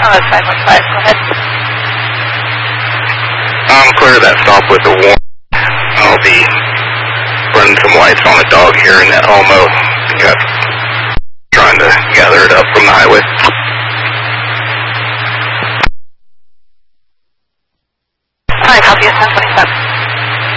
that's 515. Go ahead. I'm clear of that stop with the warrant. I'll be running some lights on a dog here in that Homo. Trying to gather it up from the highway. Alright, copy, 10-5.